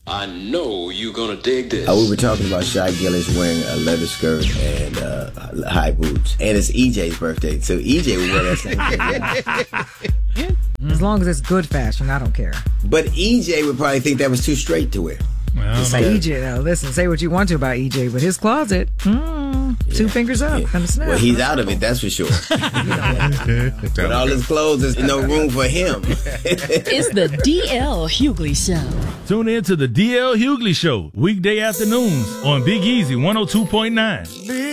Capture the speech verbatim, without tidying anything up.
I know you're gonna dig this. Uh, we were talking about Shai Gillis wearing a leather skirt and uh, high boots. And it's E J's birthday, so E J would wear that same thing. As long as it's good fashion, I don't care. But E J would probably think that was too straight to wear. Well, say E J, now listen, say what you want to about E J, but his closet, mm, yeah. two fingers up, yeah. kind of snap. Well, he's out of it, that's for sure. With all his clothes, there's no room for him. It's the D L Hughley Show. Tune in to the D L Hughley Show, weekday afternoons on Big Easy one oh two point nine.